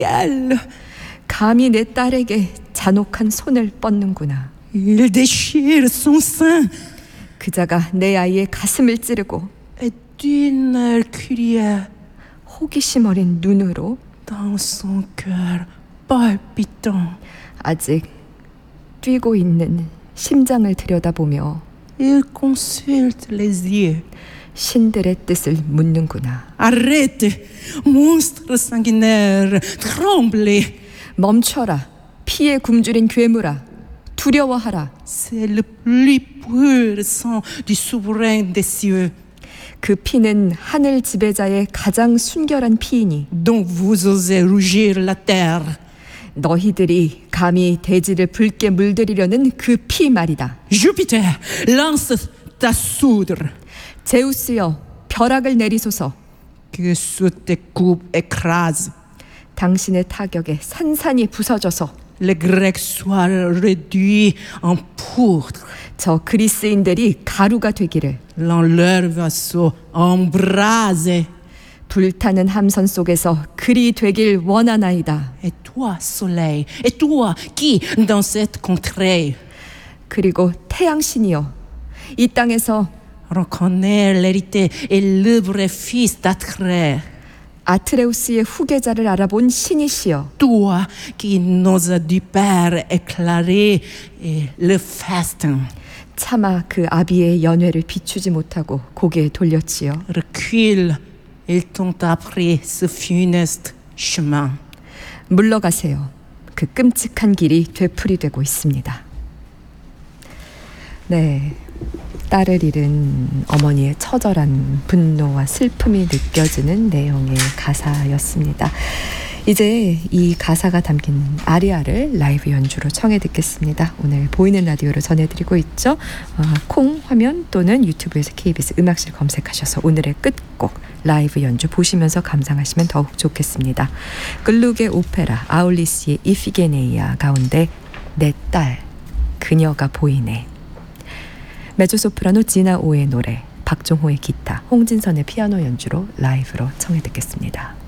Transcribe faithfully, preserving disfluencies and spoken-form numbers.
감히 내 딸에게 잔혹한 손을 뻗는구나. Il déchire son sein 그자가 내 아이의 가슴을 찌르고 et d'une œil cuillère 호기심 어린 눈으로 dans son cœur palpitant. 아직 뛰고 있는 심장을 들여다보며 Il consulte les yeux. 신들의 뜻을 묻는구나. Arrête, monstre sanguinaire, tremblez. 멈춰라. 피에 굶주린 괴물아. 두려워하라. C'est le plus pur sang du souverain des cieux, 그 피는 하늘 지배자의 가장 순결한 피이니 dont vous osez rougir la terre. 너희들이 감히 대지를 붉게 물들이려는 그 피 말이다. Jupiter, lance ta soudre. 제우스여, 벼락을 내리소서. Que sous tes coups écrase. 당신의 타격에 산산이 부서져서 Les Grecs soient réduits en poudre. 저 그리스인들이 가루가 되기를. Dans leur vaisseau embrasé. 불타는 함선 속에서 그리 되길 원하나이다. Et toi, soleil, et toi qui, dans cette contrée, 그리고 태양신이여, 이 땅에서 reconnais l'hérité et le vrai fils d'Atrée. 아트레우스의 후계자를 알아본 신이시여, Toi qui nous as du Père éclairé et le festin. 차마 그 아비의 연회를 비추지 못하고 고개 돌렸지요. Recule, ils t'ont appris ce funeste chemin. 물러가세요. 그 끔찍한 길이 되풀이되고 있습니다. 네, 딸을 잃은 어머니의 처절한 분노와 슬픔이 느껴지는 내용의 가사였습니다. 이제 이 가사가 담긴 아리아를 라이브 연주로 청해 듣겠습니다. 오늘 보이는 라디오로 전해드리고 있죠. 어, 콩 화면 또는 유튜브에서 케이비에스 음악실 검색하셔서 오늘의 끝곡 라이브 연주 보시면서 감상하시면 더욱 좋겠습니다. 글룩의 오페라 아울리스의 이피게네이아 가운데 내 딸 그녀가 보이네. 메조소프라노 지나 오의 노래, 박종호의 기타, 홍진선의 피아노 연주로 라이브로 청해 듣겠습니다.